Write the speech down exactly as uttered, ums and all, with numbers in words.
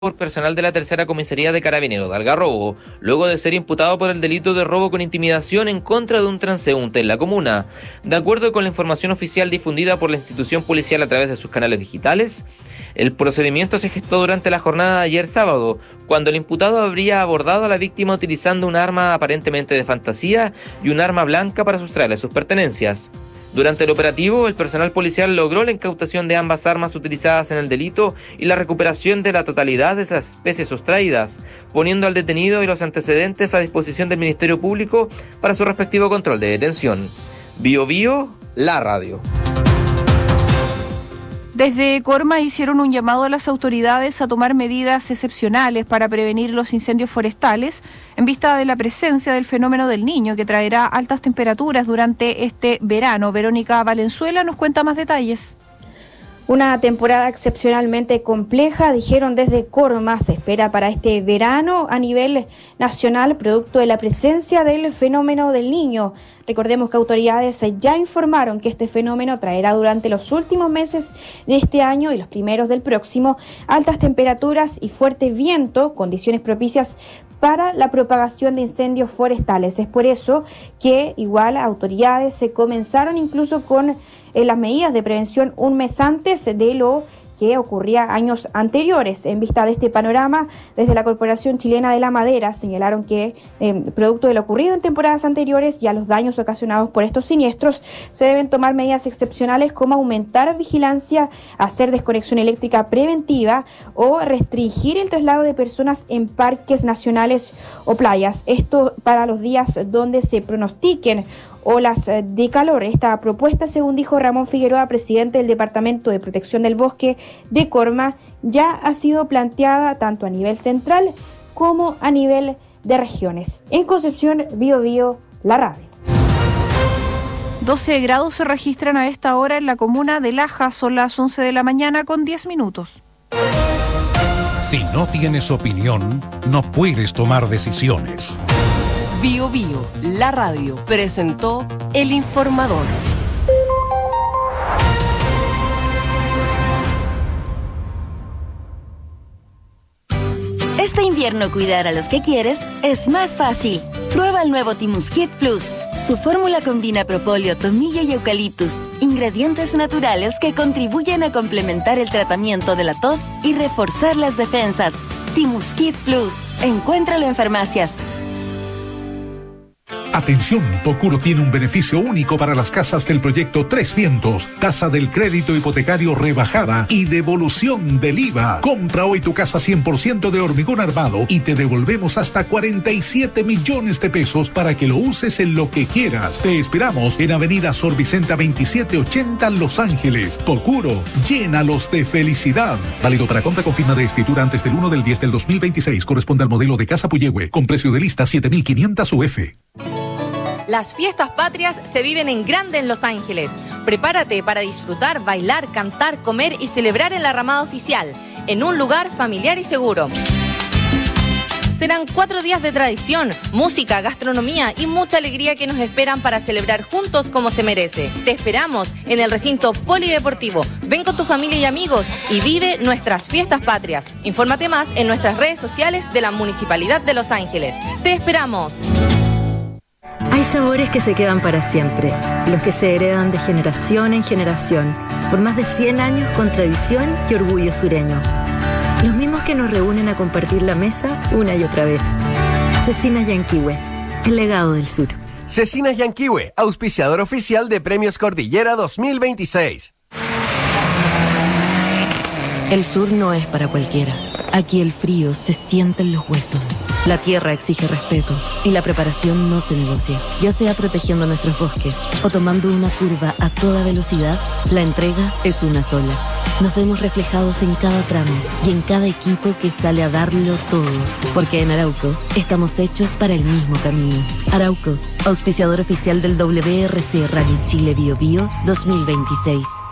por personal de la tercera comisaría de Carabineros de Algarrobo, luego de ser imputado por el delito de robo con intimidación en contra de un transeúnte en la comuna. De acuerdo con la información oficial difundida por la institución policial a través de sus canales digitales, el procedimiento se gestó durante la jornada de ayer sábado, cuando el imputado habría abordado a la víctima utilizando un arma aparentemente de fantasía y un arma blanca para sustraerle sus pertenencias. Durante el operativo, el personal policial logró la incautación de ambas armas utilizadas en el delito y la recuperación de la totalidad de las especies sustraídas, poniendo al detenido y los antecedentes a disposición del Ministerio Público para su respectivo control de detención. Bio Bio, la radio. Desde Corma hicieron un llamado a las autoridades a tomar medidas excepcionales para prevenir los incendios forestales en vista de la presencia del fenómeno del Niño que traerá altas temperaturas durante este verano. Verónica Valenzuela nos cuenta más detalles. Una temporada excepcionalmente compleja, dijeron desde Corma, se espera para este verano a nivel nacional, producto de la presencia del fenómeno del Niño. Recordemos que autoridades ya informaron que este fenómeno traerá durante los últimos meses de este año y los primeros del próximo altas temperaturas y fuerte viento, condiciones propicias para la propagación de incendios forestales. Es por eso que igual autoridades se comenzaron incluso con eh, las medidas de prevención un mes antes de lo que ocurría años anteriores. En vista de este panorama, desde la Corporación Chilena de la Madera señalaron que, eh, producto de lo ocurrido en temporadas anteriores y a los daños ocasionados por estos siniestros, se deben tomar medidas excepcionales como aumentar vigilancia, hacer desconexión eléctrica preventiva o restringir el traslado de personas en parques nacionales o playas. Esto para los días donde se pronostiquen olas de calor. Esta propuesta, según dijo Ramón Figueroa, presidente del Departamento de Protección del Bosque de Corma, ya ha sido planteada tanto a nivel central como a nivel de regiones. En Concepción, Bio Bio, la radio. doce grados se registran a esta hora en la comuna de Laja. Son las once de la mañana con diez minutos. Si no tienes opinión, no puedes tomar decisiones. Bio Bio, la radio, presentó El Informador. Este invierno cuidar a los que quieres es más fácil. Prueba el nuevo Timuskit Plus. Su fórmula combina propóleo, tomillo y eucaliptus, ingredientes naturales que contribuyen a complementar el tratamiento de la tos y reforzar las defensas. Timuskit Plus. Encuéntralo en farmacias. Atención, Procuro tiene un beneficio único para las casas del proyecto Tres Vientos. Tasa del crédito hipotecario rebajada y devolución del I V A. Compra hoy tu casa cien por ciento de hormigón armado y te devolvemos hasta cuarenta y siete millones de pesos para que lo uses en lo que quieras. Te esperamos en Avenida Sor Vicenta veintisiete ochenta, Los Ángeles. Procuro, llénalos de felicidad. Válido para compra con firma de escritura antes del uno del diez del dos mil veintiséis. Corresponde al modelo de casa Puyehue, con precio de lista siete mil quinientos U F. Las fiestas patrias se viven en grande en Los Ángeles. Prepárate para disfrutar, bailar, cantar, comer y celebrar en la ramada oficial, en un lugar familiar y seguro. Serán cuatro días de tradición, música, gastronomía y mucha alegría que nos esperan para celebrar juntos como se merece. Te esperamos en el recinto polideportivo. Ven con tu familia y amigos y vive nuestras fiestas patrias. Infórmate más en nuestras redes sociales de la Municipalidad de Los Ángeles. ¡Te esperamos! Hay sabores que se quedan para siempre, los que se heredan de generación en generación, por más de cien años con tradición y orgullo sureño. Los mismos que nos reúnen a compartir la mesa una y otra vez. Cecinas Yanquihue, el legado del sur. Cecinas Yanquihue, auspiciador oficial de Premios Cordillera dos mil veintiséis. El sur no es para cualquiera. Aquí el frío se siente en los huesos. La tierra exige respeto y la preparación no se negocia. Ya sea protegiendo nuestros bosques o tomando una curva a toda velocidad, la entrega es una sola. Nos vemos reflejados en cada tramo y en cada equipo que sale a darlo todo. Porque en Arauco estamos hechos para el mismo camino. Arauco, auspiciador oficial del W R C Rally Chile Bio Bio dos mil veintiséis.